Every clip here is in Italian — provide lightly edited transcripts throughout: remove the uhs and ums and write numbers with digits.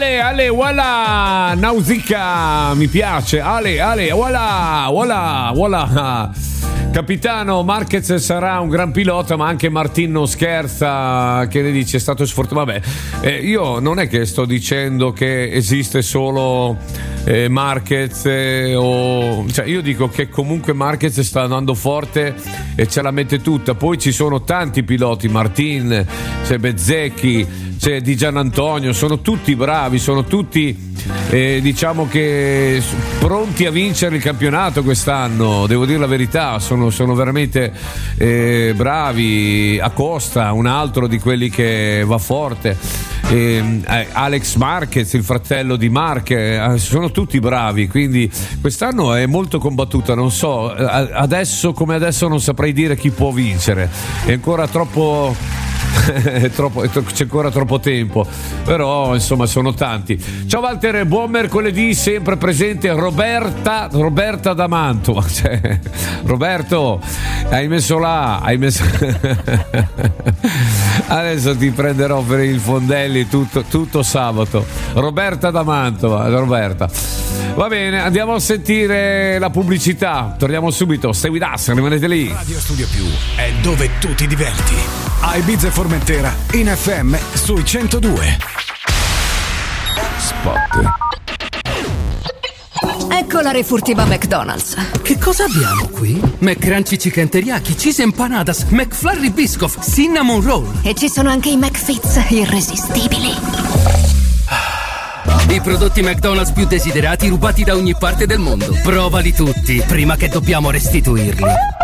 Ale, voilà, Nausicaa, mi piace. Ale, voilà. Capitano, Marquez sarà un gran pilota, ma anche Martin non scherza. Che ne dice? È stato sfortunato. Vabbè, io non è che sto dicendo che esiste solo Marquez, cioè io dico che comunque Marquez sta andando forte e ce la mette tutta. Poi ci sono tanti piloti, Martin, c'è Bezzecchi, c'è Di Giannantonio, sono tutti bravi, sono tutti diciamo che pronti a vincere il campionato quest'anno, devo dire la verità, sono veramente bravi. Acosta, un altro di quelli che va forte, Alex Marquez, il fratello di Marquez, sono tutti bravi, quindi quest'anno è molto combattuta. Non so, adesso come adesso non saprei dire chi può vincere, è ancora troppo c'è ancora troppo tempo, però insomma sono tanti. Ciao Walter, buon mercoledì, sempre presente Roberta da Mantova. Cioè, Roberto, hai messo adesso ti prenderò per il fondelli tutto sabato. Roberta da Mantova, Roberta. Va bene, andiamo a sentire la pubblicità, torniamo subito. Stay with us, rimanete lì. Radio Studio Più è dove tu ti diverti. A Ibiza e Formentera in FM sui 102. Spot. Ecco la refurtiva McDonald's. Che cosa abbiamo qui? McCrunchy Chicken Teriyaki, Cheese Empanadas, McFlurry Biscoff, Cinnamon Roll. E ci sono anche i McFits irresistibili. I prodotti McDonald's più desiderati rubati da ogni parte del mondo. Provali tutti prima che dobbiamo restituirli.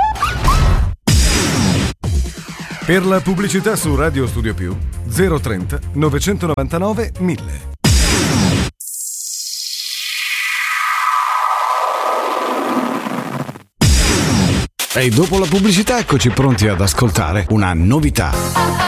Per la pubblicità su Radio Studio Più 030 999 1000. E dopo la pubblicità eccoci pronti ad ascoltare una novità.